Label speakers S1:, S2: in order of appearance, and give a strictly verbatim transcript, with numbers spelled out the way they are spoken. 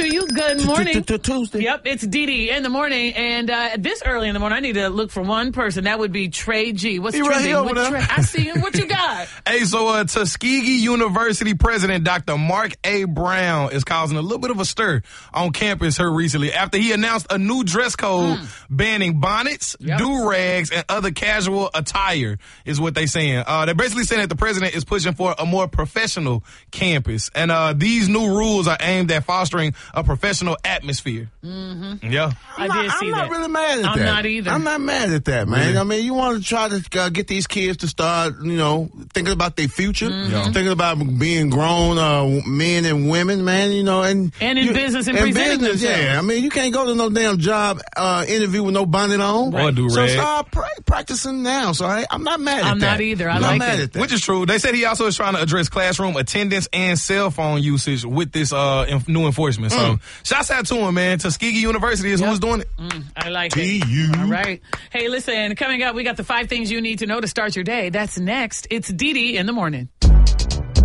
S1: you. Good morning.
S2: Tuesday.
S1: Yep, it's Dee Dee in the morning. And uh, this early in the morning, I need to look for one person. That would be Trey G. What's
S2: He right
S1: trending?
S2: here over
S1: What
S2: there.
S1: tre- I see him. What you got?
S3: Hey, so uh, Tuskegee University President Doctor Mark A. Brown is causing a little bit of a stir on campus here recently after he announced a new dress code mm. banning bonnets, yep. do-rags, and other casual attire, is what they're saying. Uh, they're basically saying that the president is pushing for a more professional campus. And uh, these new rules are aimed at fostering a professional atmosphere.
S1: Mm-hmm.
S3: Yeah.
S1: I
S2: I'm
S1: did
S2: not,
S1: see
S2: I'm
S1: that.
S2: not really mad at
S1: I'm
S2: that.
S1: not either.
S2: I'm not mad at that, man.
S3: Really?
S2: I mean, you want to try to uh, get these kids to start, you know, thinking about their future,
S1: Mm-hmm.
S3: Yeah.
S2: thinking about being grown uh, men and women, man, you know. And,
S1: And in
S2: you,
S1: business and
S2: in
S1: presenting
S2: business,
S1: themselves.
S2: yeah. I mean, you can't go to no damn job uh, interview with no bonnet on.
S3: Or a do-rag.
S2: So start pra- practicing now. So I, I'm not mad at
S1: I'm
S2: that.
S1: not either. I
S2: I'm
S1: like
S2: not mad
S1: it.
S2: at that.
S3: Which is true. They said he also is trying to address classroom attendance and cell phone usage with this uh, inf- new enforcement. So,
S2: Mm.
S3: shouts out to him, man. Tuskegee University is
S1: Yep.
S3: who's doing it.
S1: Mm, I like
S2: T
S1: it.
S2: U.
S1: All right. Hey, listen, coming up, we got the five things you need to know to start your day. That's next. It's Dee Dee in the morning.